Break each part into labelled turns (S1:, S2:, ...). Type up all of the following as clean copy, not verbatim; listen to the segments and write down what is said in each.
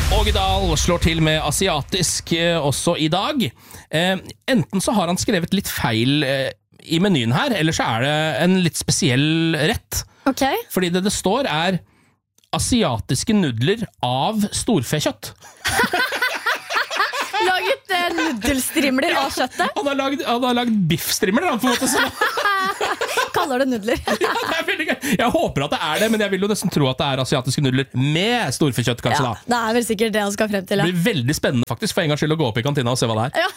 S1: Ågedal slår til med asiatisk også i dag. Enten så har han skrevet litt feil i menyen her, eller så er det en litt spesiell rett.
S2: Ok.
S1: Fordi det står asiatiske nudler av storfekjøtt.
S2: Laget nudelstrimler av kjøttet.
S1: Han har lagd biffstrimler, på en måte. Så.
S2: Kaller det nudler.
S1: Ja, det er veldig gøy. Jeg håper at det er det, men jeg vil jo nesten tro at det er asiatiske nudler med storfekjøtt, kanskje da.
S2: Det er vel sikkert det han skal frem til.
S1: Det blir veldig spennende faktisk, for en gang skyld å gå opp i kantina og se hva det er.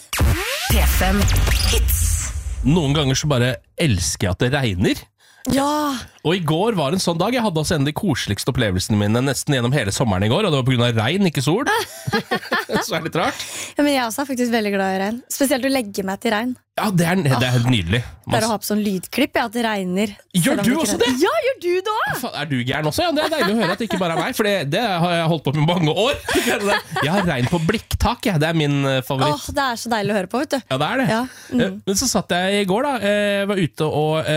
S3: P5 Hits.
S1: Noen ganger så bare elsker jeg at det regner.
S2: Ja.
S1: Og i går var en sånn dag. Jeg hadde også en av de koseligste opplevelsene mine nesten gjennom hele sommeren i går, og det var på grunn av regn, ikke sol. Så er det litt rart.
S2: Ja, men jeg også er faktisk veldig glad i regn. Spesielt å legge meg til regn.
S1: Ja, det er helt nydelig.
S2: Det er å ha på sånn lydklipp, at det regner.
S1: Gjør du også det?
S2: Ja, gjør du det også?
S1: Er du gæren også? Ja, det er deilig å høre at det ikke bare er meg, for det har jeg holdt på med mange år. Jeg har regn på blikktak, det er min favoritt.
S2: Det er så deilig å høre på, vet du.
S1: Ja, det er det.
S2: Ja.
S1: Men så satt jeg i går da, var ute og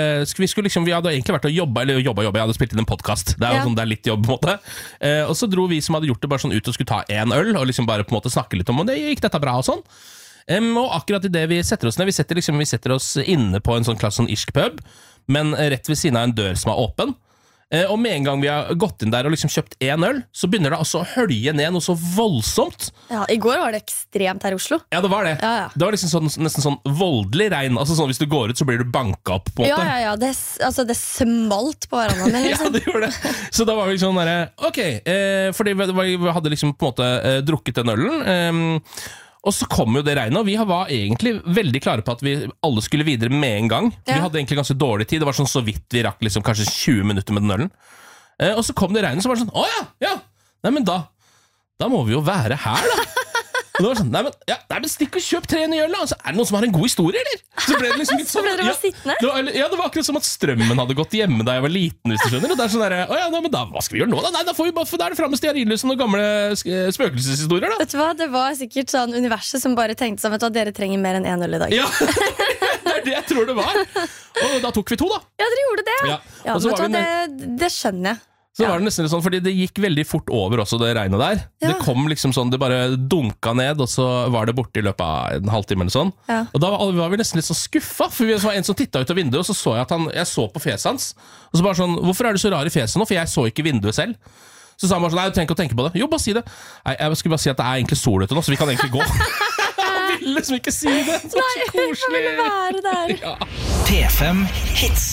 S1: vi hadde egentlig vært og jobba, jeg hadde spilt inn en podcast. Det er jo sånn, det er litt jobb på en måte. Og så dro vi som hadde gjort det bare sånn ut og skulle ta en øl, og liksom bare på en måte snakke litt om, og det gikk dette bra og sånn. Og akkurat i det vi setter oss ned, vi setter oss inne på en sånn klasse sånn irsk pub, men rett ved siden av en dør som er åpen. Og med en gang vi har gått inn der og liksom kjøpt en øl, så begynner det også å hølje ned noe så voldsomt.
S2: Ja, i går var det ekstremt her i Oslo.
S1: Ja, det var det.
S2: Ja.
S1: Det var liksom nesten sånn voldelig regn. Altså sånn hvis du går ut, så blir du banka opp på en måte.
S2: Ja, det smalt på hverandre. Liksom.
S1: Ja, det gjorde det. Så da var vi sånn der, ok, fordi vi hadde liksom på en måte drukket den ølen, og så kom jo det regnet, og vi var egentlig veldig klare på at vi alle skulle videre med en gang. Vi hadde egentlig ganske dårlig tid, det var sånn så vidt vi rakk liksom kanskje 20 minutter med den ølen. Og så kom det regnet, så var det sånn, nei, men da må vi jo være her da. Og det var sånn, nei, men stikk og kjøp 3 nye øl da. Altså, er det noen som har en god historie, eller? Så ble det liksom litt sånn.
S2: Så ble dere bare sittende?
S1: Det var akkurat som at strømmen hadde gått hjemme da jeg var liten, hvis du skjønner. Og det er sånn der, men da, hva skal vi gjøre nå da? Nei, da får vi bare, da er det frem med stearinlysen og gamle spøkelseshistorier da.
S2: Vet du hva, det var sikkert sånn universet som bare tenkte sånn, vet du hva, dere trenger mer enn en øl i dag.
S1: Ja, det er det jeg tror det var. Og da tok vi 2 da.
S2: Ja, dere gjorde det.
S1: Ja,
S2: og så vet du hva, det skjønner jeg.
S1: Så var det nesten sånn, fordi det gikk veldig fort over også, det regnet der.
S2: Ja.
S1: Det kom liksom sånn, det bare dunka ned, og så var det borte i løpet av en halvtime eller sånn.
S2: Ja.
S1: Og da var vi nesten litt så skuffa, for vi var en som tittet ut av vinduet, og så jeg at jeg så på fjeset hans. Og så bare sånn, hvorfor er du så rar i fjeset nå? For jeg så ikke vinduet selv. Så sa han bare sånn, nei, du trenger ikke å tenke på det. Jo, bare si det. Nei, jeg skulle bare si at det er egentlig sol ute nå, så vi kan egentlig gå. Han ville liksom ikke si det. Det var så koselig.
S2: Nei, være der.
S1: Ja.
S3: P5 Hits.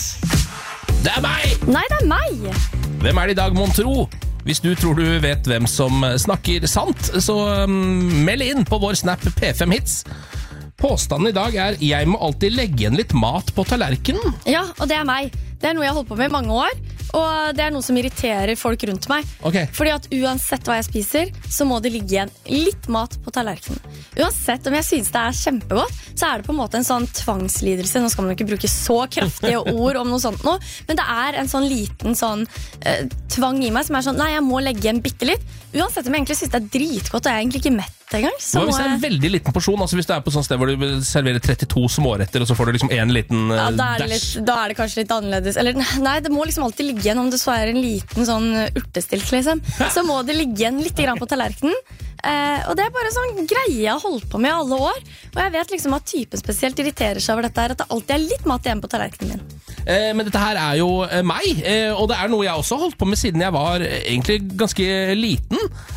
S1: Det er meg!
S2: Nei, det er meg.
S1: Hvem er det i dag, mon tro? Hvis du tror du vet hvem som snakker sant, så meld inn på vår Snap P5 Hits. Påstanden i dag er: jeg må alltid legge igjen litt mat på tallerkenen.
S2: Ja, og det er meg. Det er noe jeg har holdt på med i mange år, og det er noe som irriterer folk rundt meg.
S1: Ok.
S2: Fordi at uansett hva jeg spiser, så må det ligge igjen litt mat på tallerkenen. Uansett om jeg synes det er kjempegodt, så er det på en måte en sånn tvangslidelse. Nå skal man ikke bruke så kraftige ord om noe sånt nå, men det er en sånn liten sånn tvang i meg som er sånn, nei, jeg må legge igjen bitte litt. Uansett om jeg egentlig synes det er dritgodt, og jeg er egentlig ikke mett engang.
S1: Hva hvis det er en veldig liten porsjon? Altså hvis du er på sånn sted hvor du serverer 32 småretter, og så får du liksom en liten
S2: da
S1: dash.
S2: da er det kanskje litt annerledes. Eller nei, det må liksom alltid ligge igjen, om det så er en liten sånn urtestilk, liksom. Så må det ligge igjen litt grann på tallerkenen. Og det er bare sånn greie jeg har holdt på med i alle år. Og jeg vet liksom at typen spesielt irriterer seg over dette her, at det alltid er litt mat igjen på tallerkenen min.
S1: Men dette her er jo meg, og det er noe jeg også har holdt på med siden jeg var egentlig ganske liten.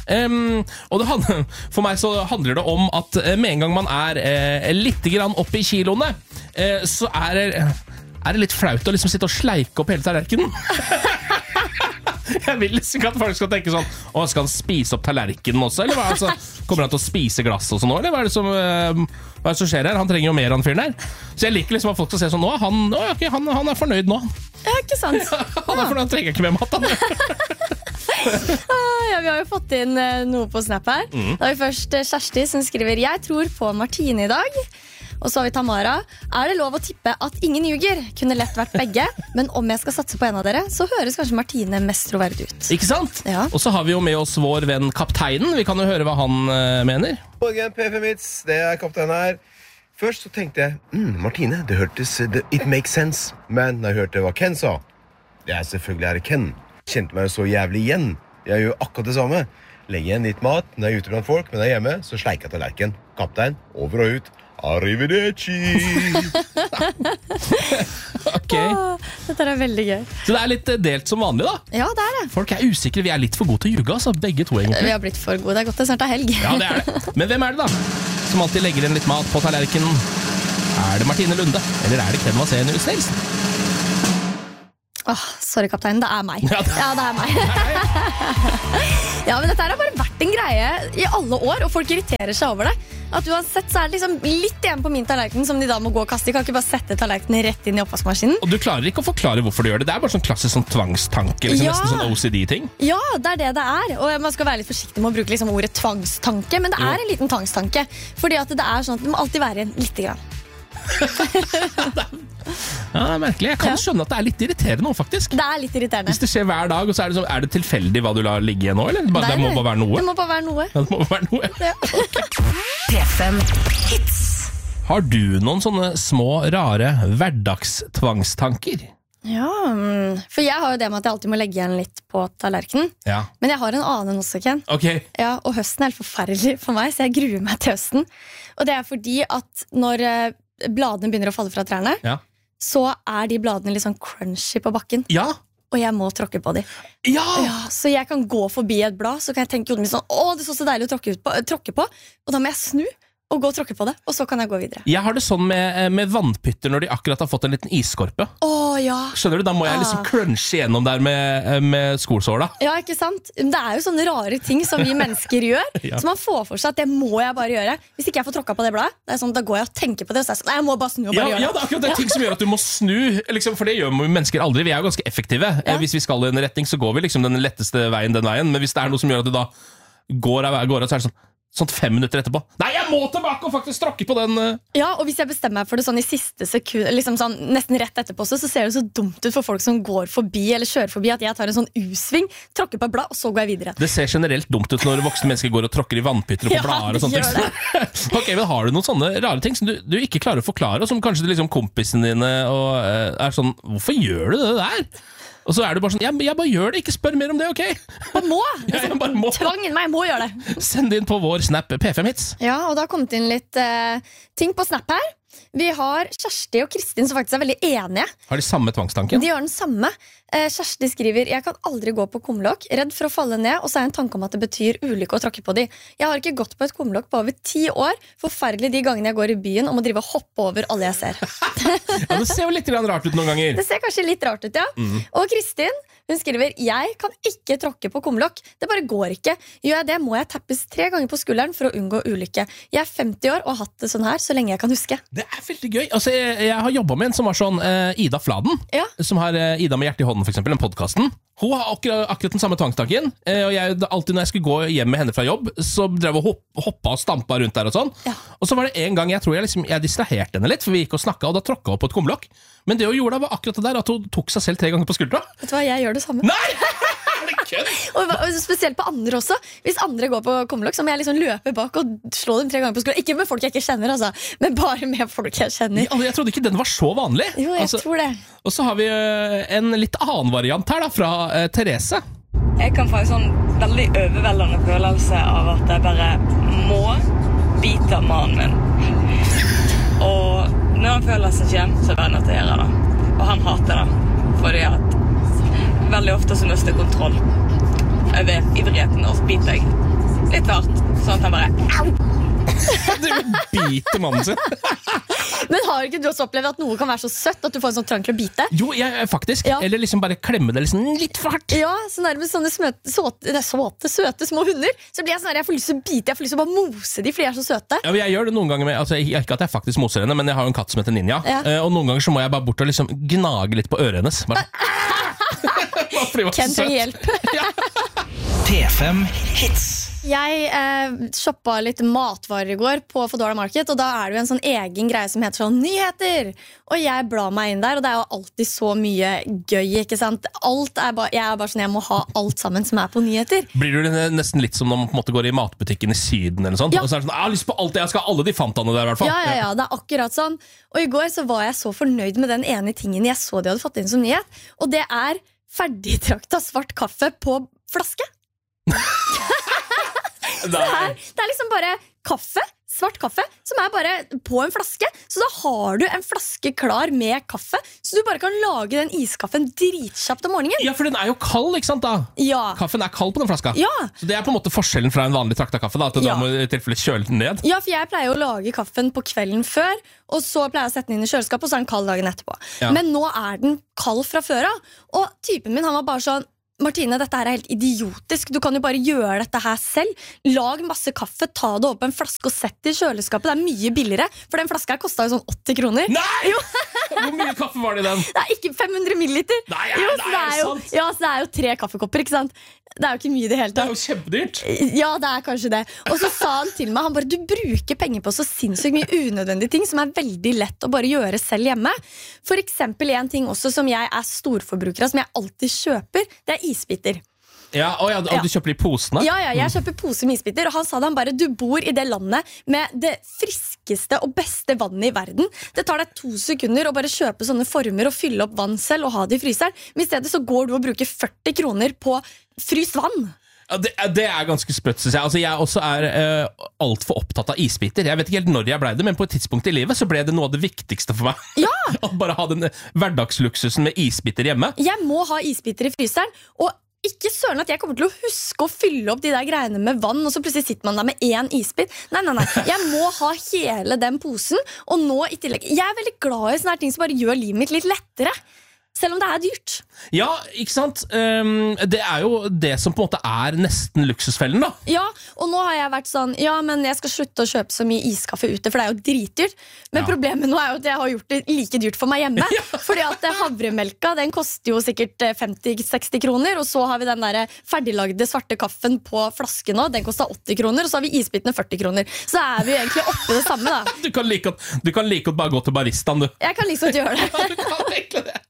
S1: Og for meg så handler det om at med en gang man er litt grann oppe i kiloene, så er det litt flaut å liksom sitte og sleike opp hele tallerkenen. Jeg vil liksom ikke at folk skal tenke sånn, skal han spise opp tallerkenen også, eller hva? Altså, kommer han til å spise glass og sånn nå, eller hva er det som skjer her? Han trenger jo mer, han fyren der. Så jeg liker liksom at folk skal se sånn, han er fornøyd nå.
S2: Ja, ikke sant?
S1: Han er fornøyd, han trenger ikke mer mat, han.
S2: Ja, vi har jo fått inn noe på Snap her. Da har vi først Kjersti som skriver: jeg tror på Martine i dag. Og så har vi Tamara. Er det lov å tippe at ingen ljuger? Kunne lett vært begge, men om jeg skal satse på en av dere, så høres kanskje Martine mest troverdig ut.
S1: Ikke sant?
S2: Ja.
S1: Og så har vi jo med oss vår venn kapteinen. Vi kan jo høre hva han mener.
S4: Morgen, P5 Hits. Det er kapteinen her. Først så tenkte jeg, Martine, det hørtes it makes sense. Men da jeg hørte hva Ken sa, selvfølgelig er det Ken. Kjente meg jo så jævlig igjen. Jeg gjør akkurat det samme. legger igjen litt mat når jeg er ute blant folk, men når jeg er hjemme, så sleiker jeg tallerken. Kaptein, over og ut. Arrivederci!
S1: Ok.
S2: Dette er veldig gøy.
S1: Så det er litt delt som vanlig, da.
S2: Ja, det er det.
S1: Folk er usikre, vi er litt for gode til å ljuge, altså. Begge to, egentlig.
S2: Vi har blitt for gode. Det er godt det snart er helg.
S1: Ja, det er det. Men hvem er det, da? Som alltid legger inn litt mat på tallerkenen. Er det Martine Lunde, eller er det Ken Vasenius Nilsen?
S2: Sorry, kaptein. Det er meg.
S1: Ja,
S2: det er meg. Ja, men dette har bare vært en greie i alle år, og folk irriterer seg over det. At uansett så er det liksom litt igjen på min tallerken som de da må gå og kaste. De kan ikke bare sette tallerkenen rett inn i oppvaskmaskinen.
S1: Og du klarer ikke å forklare hvorfor du gjør det. Det er bare sånn klassisk sånn tvangstanke, liksom,
S2: Ja.
S1: nesten sånn OCD-ting.
S2: Ja, det er det er. Og man skal være litt forsiktig med å bruke liksom ordet tvangstanke, men det er en liten tvangstanke. Fordi at det er sånn at det må alltid være en lite grann.
S1: Ja, det er merkelig. Jeg kan skjønne at det er litt irriterende nå, faktisk.
S2: Det er litt irriterende.
S1: Hvis det skjer hver dag, og så er det, sånn, er det tilfeldig hva du lar ligge igjen nå, eller? Det må bare være noe.
S2: Det må bare være noe.
S1: Ja, det må bare være noe.
S2: Ja.
S3: P5 Hits.
S1: Har du noen sånne små, rare hverdagsttvangstanker?
S2: Ja, for jeg har jo det med at jeg alltid må legge igjen litt på tallerkenen.
S1: Ja.
S2: Men jeg har en annen også, Ken.
S1: Ok.
S2: Ja, og høsten er helt forferdelig for meg, så jeg gruer meg til høsten. Og det er fordi at når bladene begynner å falle fra trærne,
S1: Ja.
S2: så er de bladene litt sånn crunchy på bakken.
S1: Ja.
S2: Og jeg må tråkke på de.
S1: Ja.
S2: Ja, så jeg kan gå forbi et blad, så kan jeg tenke i hodet mitt sånn, å, det så så deilig å tråkke på. Og da må jeg snu og gå og tråkke på det, og så kan jeg gå videre.
S1: Jeg har det sånn med vannpytter når de akkurat har fått en liten isskorpe.
S2: Å, ja.
S1: Skjønner du? Da må jeg liksom crunche gjennom der med skolsåla.
S2: Ja, ikke sant? Men det er jo sånne rare ting som vi mennesker gjør,
S1: Ja.
S2: så man får for seg at det må jeg bare gjøre. Hvis ikke jeg får tråkka på det bladet, det er sånn, da går jeg og tenker på det, og så er jeg sånn, nei, jeg må bare snu og
S1: Ja,
S2: bare gjøre
S1: ja, det er akkurat det ting som gjør at du må snu, liksom, for det gjør jo mennesker aldri. Vi er jo ganske effektive.
S2: Ja.
S1: Hvis vi skal i en retning, så går vi liksom den letteste veien den veien. Men hvis det er noe som gjør at du da går av, så er det sånn 5 minutter etterpå. Nei, jeg må tilbake og faktisk tråkke på den.
S2: Ja, og hvis jeg bestemmer meg for det sånn i siste sekund, liksom sånn, nesten rett etterpå, så ser det så dumt ut for folk som går forbi eller kjører forbi, at jeg tar en sånn U-sving, tråkker på et blad, og så går jeg videre.
S1: Det ser generelt dumt ut når voksne mennesker går og tråkker i vannpytter og på
S2: Ja,
S1: blader og sånne
S2: det
S1: ting. Ok, men har du noen sånne rare ting som du ikke klarer å forklare, og som kanskje liksom kompisene dine og, er sånn, hvorfor gjør du det der? Og så er du bare sånn, jeg bare gjør det, ikke spør mer om det, ok?
S2: Man må!
S1: Ja, jeg bare må.
S2: Tvangen meg, jeg må gjøre det.
S1: Send det inn på vår Snap P5 Hits.
S2: Ja, og det har kommet inn litt ting på Snap her. Vi har Kjersti og Kristin som faktisk er veldig enige.
S1: Har de samme tvangstanken?
S2: De har den samme. Kjersti skriver: jeg kan aldri gå på kumlokk, redd for å falle ned, og så er det en tanke om at det betyr ulykke å tråkke på de. Jeg har ikke gått på et kumlokk på over 10 år. Forferdelig de gangene jeg går i byen og må drive og hoppe over alle jeg ser.
S1: Ja, det ser jo litt rart ut noen ganger.
S2: Det ser kanskje litt rart ut, ja. Og Kristin, hun skriver: jeg kan ikke tråkke på kumlokk. Det bare går ikke. Gjør jeg det, må jeg tappes 3 ganger på skulderen for å unngå ulykke. Jeg er 50 år og har hatt det sånn her så lenge jeg kan huske.
S1: Det er veldig gøy. Altså, jeg har jobbet med en som var sånn Ida Fladen,
S2: Ja.
S1: som har Ida med hjertet i hånden, for eksempel, den podcasten. Hun har akkurat den samme tvangstanken. Og jeg, alltid når jeg skulle gå hjem med henne fra jobb, så drev hun hoppa og stampa rundt der og sånn.
S2: Ja.
S1: Og så var det en gang jeg tror jeg distraherte henne litt, for vi gikk og snakka, og da tråkka hun på et kumlokk. Men det hun gjorde da var akkurat det der, at hun tok seg selv 3 ganger på skuldra.
S2: Vet du hva, jeg gjør det samme.
S1: Nei! Er det kødd?
S2: Og spesielt på andre også. Hvis andre går på kumlokk, så må jeg liksom løpe bak og slå dem 3 ganger på skulderen. Ikke med folk jeg ikke kjenner, altså, men bare med folk jeg kjenner.
S1: Jeg trodde ikke den var så vanlig.
S2: Jo, jeg
S1: Altså,
S2: tror det.
S1: og så har vi en litt annen variant her da, fra Therese.
S5: Jeg kan få en sånn veldig overveldende følelse av at jeg bare må bite mannen min. Og når han føler seg ikke, så er jeg nødt til å gjøre det. Og han hater det, fordi at veldig ofte så mister jeg kontroll over ivrigheten, og så biter jeg litt hardt, sånn at han bare au!
S1: Du biter mannen sin.
S2: Men har ikke du også opplevd at noe kan være så søtt at du får en sånn trang til å bite?
S1: Jo, faktisk.
S2: Ja.
S1: Eller liksom bare klemme det liksom litt for hardt.
S2: Ja, så nærmest sånne søte små hunder. Så blir jeg sånn her, jeg får lyst til å bite, jeg får lyst til å bare mose de, fordi de er så søte.
S1: Ja, jeg gjør det noen ganger med, altså ikke at jeg faktisk moser henne, men jeg har jo en katt som heter Ninja.
S2: Ja.
S1: Og noen ganger så må jeg bare bort og liksom gnage litt på øret hennes. Bare. Bare fordi hun var så
S2: Ken
S1: søt.
S2: trenger hjelp.
S3: P5 Hits.
S2: Jeg shoppa litt matvarer i går på Foodora Market, og da er det jo en sånn egen greie som heter sånn nyheter. Og jeg blar meg inn der, og det er jo alltid så mye gøy, ikke sant? Jeg er bare sånn, jeg må ha alt sammen som er på nyheter.
S1: Blir du nesten litt som når man på en måte går i matbutikken i Syden eller sånt,
S2: Ja.
S1: og så er det sånn, jeg har lyst på alt, jeg skal ha alle de fantaene der i hvert fall.
S2: Ja, det er akkurat sånn. Og i går så var jeg så fornøyd med den ene tingen jeg så de hadde fått inn som nyhet, og det er ferdigtrakta svart kaffe på flaske. Det liksom bare kaffe, svart kaffe, som bare på en flaske. Så da har du en flaske klar med kaffe, så du bare kan lage den iskaffen dritkjapt om morgenen.
S1: Ja, for den jo kald, ikke sant da?
S2: Ja.
S1: Kaffen kald på den flaska.
S2: Ja.
S1: Så det på en måte forskjellen fra en vanlig trakta kaffe da, at du da må I tilfelle kjøle den ned.
S2: Ja, for jeg pleier å lage kaffen på kvelden før, og så pleier jeg å sette den inn I kjøleskapet, og så den kald dagen etterpå.
S1: Ja.
S2: Men nå den kald fra før av, og typen min, han var bare sånn, Martine, dette her helt idiotisk. Du kan jo bare gjøre dette her selv. Lag masse kaffe, ta det opp på en flaske og sett det I kjøleskapet. Det mye billigere, for den flaska kostet jo sånn 80 kroner.
S1: Nei! Hvor mye kaffe var det I den?
S2: Det ikke 500 milliliter.
S1: Nei,
S2: jo,
S1: det sant?
S2: Ja, så det jo 3 kaffekopper, ikke sant? Det jo ikke mye det hele tatt.
S1: Det jo kjempedyrt.
S2: Ja, det kanskje det. Og så sa han til meg, han bare, du bruker penger på så sinnssykt mye unødvendige ting som veldig lett å bare gjøre selv hjemme. For eksempel en ting også som jeg storforbruker av, som jeg alltid kjøper, det isbiter.
S1: Ja, og du kjøper I posene?
S2: Ja, jeg kjøper pose med isbiter. Og han sa det, han bare, du bor I det landet med det friskeste og beste vannet I verden. Det tar deg 2 sekunder å bare kjøpe sånne former og fylle opp vann selv og ha det I fryseren. Men I stedet så går du og bruker 40 kroner på fryst vann.
S1: Ja, det ganske sprøtt, synes jeg. Altså, jeg også alt for opptatt av isbiter. Jeg vet ikke helt når jeg ble det, men på et tidspunkt I livet så ble det noe av det viktigste for meg.
S2: Ja!
S1: Å bare ha den hverdagsluksusen med isbiter hjemme.
S2: Jeg må ha isbiter I fryseren, og ikke søren at jeg kommer til å huske å fylle opp de der greiene med vann, og så plutselig sitter man der med 1 isbit. Nei. Jeg må ha hele den posen, og nå I tillegg. Jeg veldig glad I sånne ting som bare gjør livet mitt litt lettere. Selv om det dyrt.
S1: Ja, ikke sant? Det jo det som på en måte nesten luksusfellen da.
S2: Ja, og nå har jeg vært sånn, ja, men jeg skal slutte å kjøpe så mye iskaffe ute, for det jo dritdyrt. Men problemet nå jo at jeg har gjort det like dyrt for meg hjemme. Ja. Fordi at havremelka, den koster jo sikkert 50-60 kroner, og så har vi den der ferdiglagde svarte kaffen på flasken nå, den koster 80 kroner, og så har vi isbitene 40 kroner. Så vi jo egentlig oppe det samme da.
S1: Du kan like godt bare gå til baristaen, du.
S2: Jeg kan liksom gjøre det.
S1: Ja, du kan egentlig det.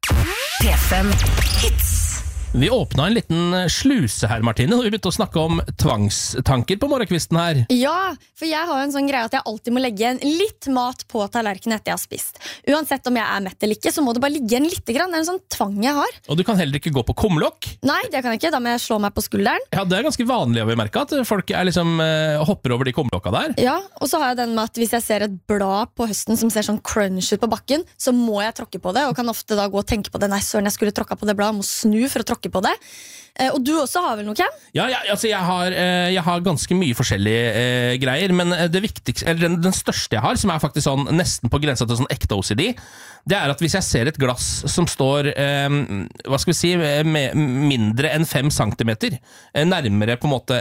S3: P5 Hits.
S1: Vi åpnet en liten sluse her, Martine, og vi begynte å snakke om tvangstanker på morgenkvisten her.
S2: Ja, for jeg har en sånn greie at jeg alltid må legge igjen litt mat på tallerkenen etter jeg har spist. Uansett om jeg mett eller ikke, så må det bare ligge igjen litt grann. Det en sånn tvang jeg har.
S1: Og du kan heller ikke gå på kumlokk?
S2: Nei, det kan jeg ikke. Da må jeg slå meg på skulderen.
S1: Ja, det ganske vanlig å merke at folk liksom hopper over de kumlokka der.
S2: Ja, og så har jeg den med at hvis jeg ser et blad på høsten som ser sånn crunch ut på bakken, så må jeg tråkke på det, og kan ofte da gå og tenke på det. Nei, søren, jeg skulle tråkka på det bladet, må snu for å tråkke på det. Og du også har vel noe, Ken?
S1: Ja, altså jeg har ganske mye forskjellige greier, men det viktigste, eller den største jeg har, som faktisk sånn nesten på grensa til sånn ekte OCD, det at hvis jeg ser et glass som står hva skal vi si, mindre enn 5 centimeter, nærmere på en måte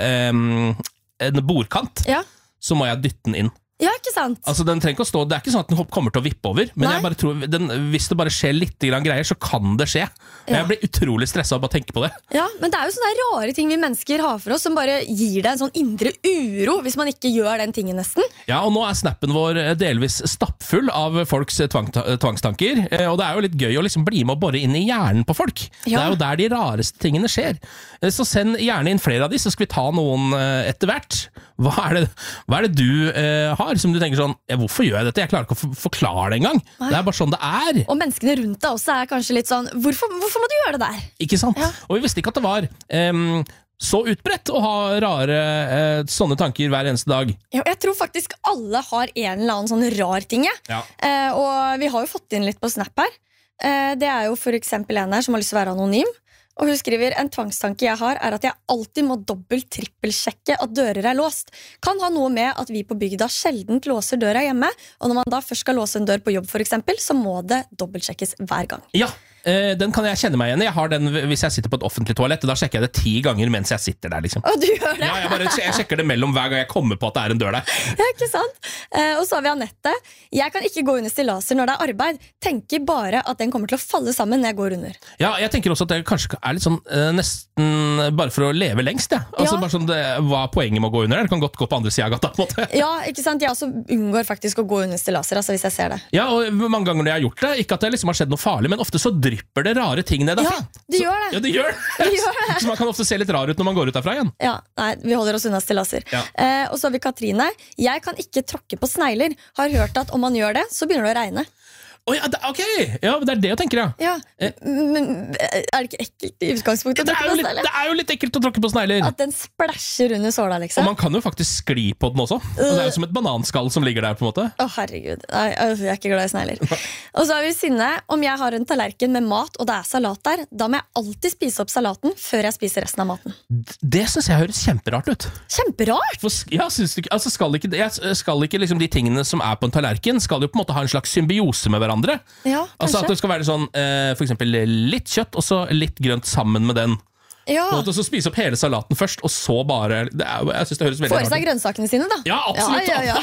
S1: en bordkant, så må jeg dytte den inn.
S2: Ja, ikke sant?
S1: Altså, den trenger ikke å stå, det ikke sånn at den kommer til å vippe over, men jeg bare tror, hvis det bare skjer litt grann greier, så kan det skje. Jeg blir utrolig stresset av å tenke på det. Ja,
S2: men det jo sånne rare ting vi mennesker har for oss, som bare gir deg en sånn indre uro, hvis man ikke gjør den tingen nesten.
S1: Ja, og nå snappen vår delvis stappfull av folks tvangstanker, og det jo litt gøy å liksom bli med å bore inn I hjernen på folk. Det jo der de rareste tingene skjer. Så send gjerne inn flere av de, så skal vi ta noen etter hvert. Hva det du har, som du tenker sånn, hvorfor gjør jeg dette? Jeg klarer ikke å forklare det engang. Det bare sånn det
S2: Og menneskene rundt deg også kanskje litt sånn, hvorfor må du gjøre det der?
S1: Ikke sant? Ja. Og vi visste ikke at det var så utbredt å ha rare sånne tanker hver eneste dag.
S2: Ja, jeg tror faktisk alle har en eller annen sånn rar ting. Ja. Og vi har jo fått inn litt på Snap her. Det jo for eksempel en her som har lyst til å være anonym. Og hun skriver, en tvangstanke jeg har at jeg alltid må trippelsjekke at dører låst. Kan ha noe med at vi på bygda sjeldent låser døra hjemme, og når man da først skal låse en dør på jobb for eksempel, så må det dobbeltsjekkes hver gang.
S1: Ja, den kan jeg kjenne meg igjen I. Jeg har den hvis jeg sitter på et offentlig toalett, og da sjekker jeg det 10 ganger mens jeg sitter der liksom.
S2: Og du gjør det?
S1: Ja, jeg sjekker det mellom hver gang jeg kommer på at det en dør der.
S2: Ja, ikke sant? Og så har vi Annette. Jeg kan ikke gå under stillaser når det arbeid. Tenker bare at den kommer til å falle sammen når jeg går under.
S1: Ja, jeg tenker også at det kanskje litt sånn nesten bare for å leve lengst, ja. Altså bare sånn, hva poenget med å gå under det? Det kan godt gå på andre siden av gata, på en måte.
S2: Ja, ikke sant? Jeg også unngår faktisk å gå under stillaser, altså hvis jeg ser det.
S1: Ja, og mange ganger når jeg har gjort det, ikke at det liksom har skjedd noe farlig, men ofte så drypper det rare ting ned derfra.
S2: Ja, det gjør det.
S1: Ja, det gjør det. Så man kan ofte se litt rar ut når man går ut derfra igjen.
S2: Ja, nei, vi holder oss unna stillaser. Ja. Og så har vi Katrine. Jeg kan ikke tråkke på snegler. Har hørt at om man gjør det, så begynner det å regne.
S1: Ok! Ja, det er det jeg tenker,
S2: Ja, men er det ikke ekkelt i utgangspunktet?
S1: Det er jo litt ekkelt å tråkke på snegler.
S2: At den splasher under såla, liksom.
S1: Og man kan jo faktisk skli på den også. Og det er jo som et bananskall som ligger der, på en måte.
S2: Herregud, nei, jeg er ikke glad i snegler. Og så har vi Synne. Om jeg har en tallerken med mat, og det er salat der, da må jeg alltid spise opp salaten før jeg spiser resten av maten.
S1: Det synes jeg høres kjemperart ut.
S2: Kjemperart!
S1: Synes du ikke, altså skal ikke liksom de tingene som er på en tallerken, skal jo på en måte ha en slags symbiose med hverandre.
S2: Ja,
S1: altså at det skal være sånn for eksempel litt kjøtt og så litt grønt sammen med den.
S2: Ja.
S1: Og så spise opp hele salaten først, og så bare jeg synes det høres veldig
S2: Får i seg grønnsakene sine, da.
S1: Ja, absolutt.
S2: Ja.